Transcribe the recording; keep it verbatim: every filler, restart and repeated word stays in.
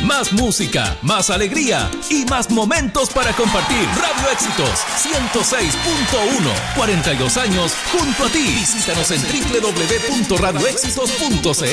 Más música, más alegría y más momentos para compartir. Radio Éxitos ciento seis punto uno, cuarenta y dos años junto a ti. Visítanos en doble u doble u doble u punto radio éxitos punto c l.